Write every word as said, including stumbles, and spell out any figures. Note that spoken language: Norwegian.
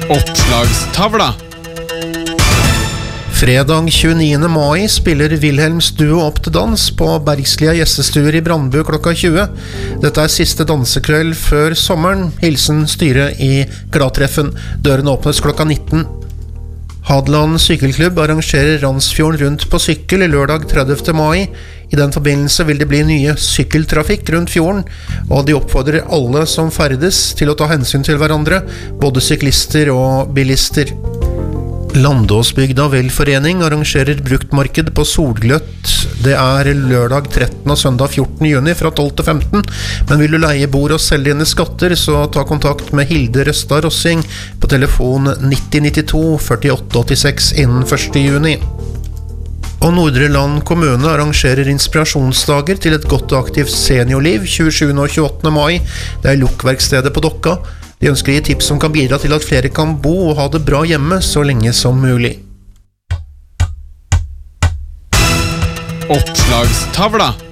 Oppslagstavla. Fredag tjueniende mai spiller Wilhelms duo opp til dans på Bergslia gjestestuer i Brandbu klokka tjue. Dette er siste dansekveld før sommeren. Hilsen styret i Gladtreffen. Døren åpnes klokka nitten. Hadeland sykkelklubb arrangerer Randsfjorden rundt på sykkel i lørdag tredivte mai. I den forbindelse vil det bli nye sykkeltrafikk rundt fjorden, og de oppfordrer alle som ferdes til å ta hensyn til hverandre, både syklister og bilister. Landåsbygda velforening arrangerer bruktmarked på Solgløtt. Det er lørdag trettende og søndag fjortende juni fra tolv til femten. Men vil du leie bord og selge dine skatter, så ta kontakt med Hilde Røstad Rossing på telefon nitti nittito førtiåtte åttiseks innen første juni. Og Nordre Land kommune arrangerer inspirasjonsdager til et godt og aktivt seniorliv tjuesjuende og tjueåttende mai. Det er Lokverkstedet på Dokka. De ønsker å gi tips som kan bidra til at flere kan bo og ha det bra hjemme så lenge som mulig. Oppslagstavla.